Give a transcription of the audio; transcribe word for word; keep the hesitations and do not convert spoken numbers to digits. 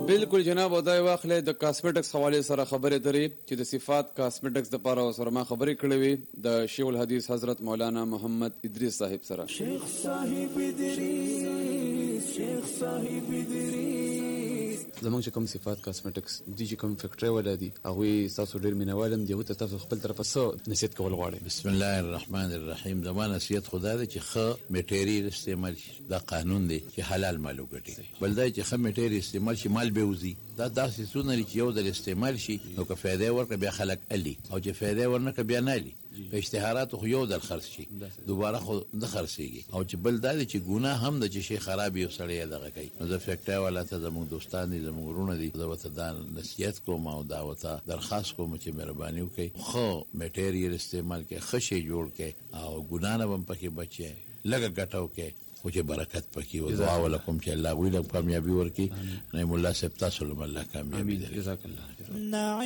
بالکل جناب. او دا واخلې د کاسمیټکس حواله سره خبرې درې چې د صفات کاسمیټکس د پاره سره ما خبرې کړې وي د شیخ الحدیث حضرت مولانا محمد ادریس صاحب سره. شیخ صاحب ادریس شیخ صاحب ادریس زمونږ چې کوم صفات کاسمیټکس دي چې کوم فیکټری ولا دي هغه تاسو ډیر مینوالم دی او تاسو خپل طرفه څه نصیحت کول غواړئ؟ بسم الله الرحمن الرحیم. زمانه نصیحت خدا ده چې خ میټیریال استعمال شي. دا قانون دی چې حلال مال وګټي. بل دا چې خ میټیریال استعمال شي مال به وزي. دا داسې سونه چې یو د استعمال شي نو که فائدې ورکړي بیا خلک علي او چې فائدې ورنکړي بیا نه علي. په اشتهارات خو یو د خرڅ شي دوباره خو د خرڅيږي. او چې بل دا چې ګناه هم د چې شي خراب یو سړی دغه کوي. نو د فیکټری والا ته زموږ دوستان دي زموږ ورونه دي دا وته دا نصیحت کوم او دا وته درخواست کوم چې مهرباني وکړي خو میټیریال استعمال کې خشه جوړ کې او ګناه نه هم پکې بچي لګه ګټاو کې او چې برکت پکې او دعا ولکم چې الله ویله کامیابی ورکړي. نه مولا صاحب تاسو له الله کامیابی. جزاک الله.